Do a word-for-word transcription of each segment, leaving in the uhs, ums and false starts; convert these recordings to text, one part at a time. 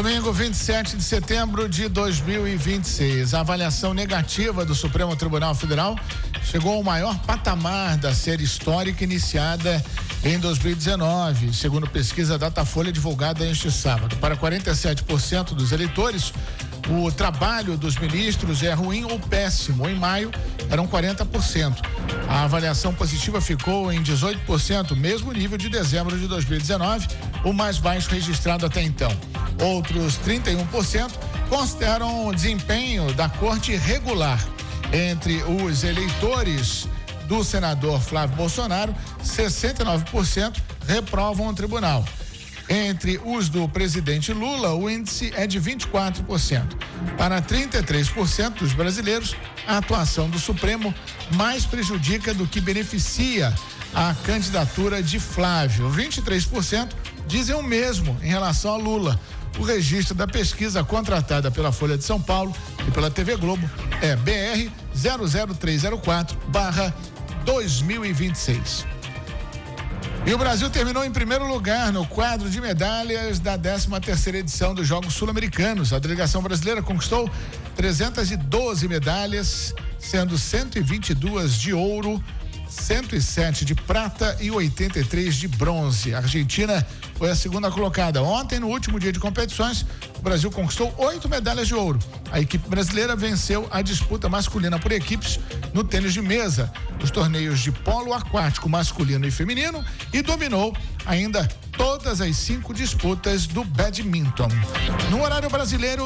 Domingo, vinte e sete de setembro de dois mil e vinte e seis. A avaliação negativa do Supremo Tribunal Federal chegou ao maior patamar da série histórica iniciada em dois mil e dezenove, segundo pesquisa Datafolha divulgada este sábado. Para quarenta e sete por cento dos eleitores, o trabalho dos ministros é ruim ou péssimo. Em maio, eram quarenta por cento. A avaliação positiva ficou em dezoito por cento, mesmo nível de dezembro de dois mil e dezenove, o mais baixo registrado até então. Outros trinta e um por cento consideram o desempenho da corte regular. Entre os eleitores do senador Flávio Bolsonaro, sessenta e nove por cento reprovam o tribunal. Entre os do presidente Lula, o índice é de vinte e quatro por cento. Para trinta e três por cento dos brasileiros, a atuação do Supremo mais prejudica do que beneficia a candidatura de Flávio. vinte e três por cento dizem o mesmo em relação a Lula. O registro da pesquisa contratada pela Folha de São Paulo e pela T V Globo é B R zero zero três zero quatro barra dois mil e vinte e seis. E o Brasil terminou em primeiro lugar no quadro de medalhas da décima terceira edição dos Jogos Sul-Americanos. A delegação brasileira conquistou trezentas e doze medalhas, sendo cento e vinte e duas de ouro, cento e sete de prata e oitenta e três de bronze. A Argentina foi a segunda colocada. Ontem, no último dia de competições, o Brasil conquistou oito medalhas de ouro. A equipe brasileira venceu a disputa masculina por equipes no tênis de mesa, os torneios de polo aquático masculino e feminino, e dominou ainda todas as cinco disputas do badminton. No horário brasileiro,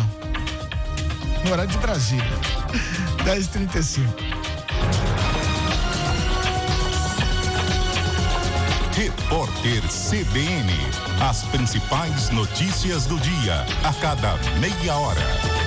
no horário de Brasília, dez e trinta e cinco. Repórter C B N. As principais notícias do dia, a cada meia hora.